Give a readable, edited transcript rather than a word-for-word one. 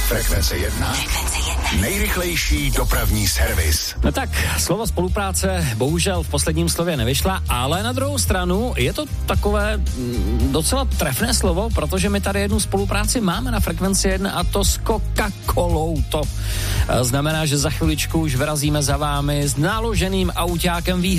Frekvence 1. Nejrychlejší dopravní servis. No tak, slovo spolupráce bohužel v posledním slově nevyšla, ale na druhou stranu je to takové docela trefné slovo, protože my tady jednu spolupráci máme na Frekvenci 1 a to s Coca-Colou. To znamená, že za chviličku už vyrazíme za vámi s naloženým auťákem